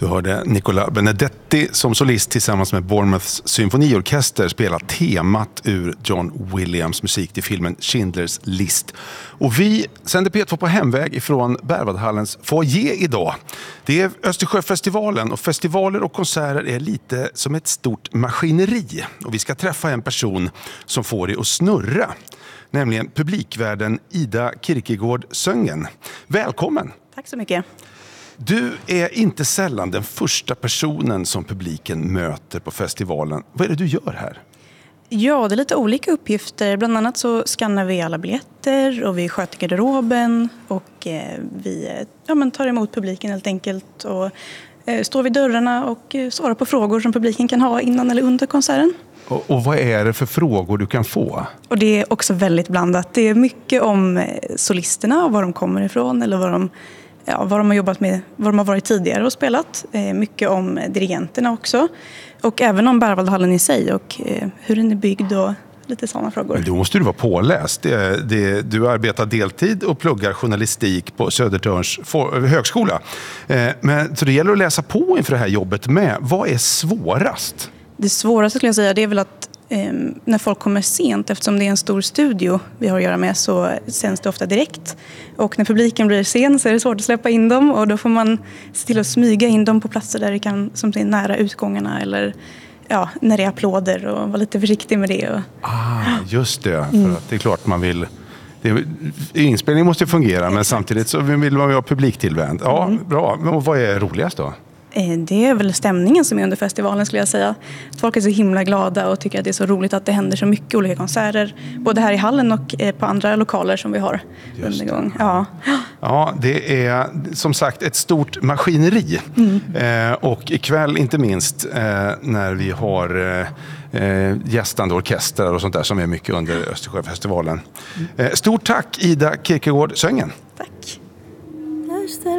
Du hörde Nicola Benedetti som solist tillsammans med Bournemouths symfoniorkester spela temat ur John Williams musik till filmen Schindler's List. Och vi sänder P2 på hemväg ifrån Berwaldhallens foyer idag. Det är Östersjöfestivalen och festivaler och konserter är lite som ett stort maskineri. Och vi ska träffa en person som får det att snurra. Nämligen publikvärden Ida Kirkegaard Söngen. Välkommen! Tack så mycket. Du är inte sällan den första personen som publiken möter på festivalen. Vad är det du gör här? Ja, det är lite olika uppgifter. Bland annat så skannar vi alla biljetter och vi sköter garderoben och vi tar emot publiken helt enkelt och står vid dörrarna och svarar på frågor som publiken kan ha innan eller under konserten. Och vad är det för frågor du kan få? Och det är också väldigt blandat. Det är mycket om solisterna och var de kommer ifrån eller vad de har jobbat med, var de har varit tidigare och spelat. Mycket om dirigenterna också. Och även om Berwaldhallen i sig och hur den är byggd och lite sådana frågor. Men då måste du vara påläst. Du arbetar deltid och pluggar journalistik på Södertörns högskola. Så det gäller att läsa på inför det här jobbet med. Vad är svårast? Det svåraste skulle jag säga det är väl att när folk kommer sent, eftersom det är en stor studio vi har att göra med, så sänds det ofta direkt. Och när publiken blir sen så är det svårt att släppa in dem och då får man se till att smyga in dem på platser där det kan, som är nära utgångarna eller när det är applåder och vara lite försiktig med det. Just det, för att det är klart man vill... Inspelningen måste ju fungera, men samtidigt så vill man ju ha publiktillvänd. Ja, bra. Men vad är roligast då? Det är väl stämningen som är under festivalen skulle jag säga. Folk är så himla glada och tycker att det är så roligt att det händer så mycket olika konserter. Både här i hallen och på andra lokaler som vi har under gång. Ja, det är som sagt ett stort maskineri. Och ikväll inte minst när vi har gästande orkestrar och sånt där som är mycket under Östersjöfestivalen. Stort tack Ida Kirkegaard Söngen. Tack.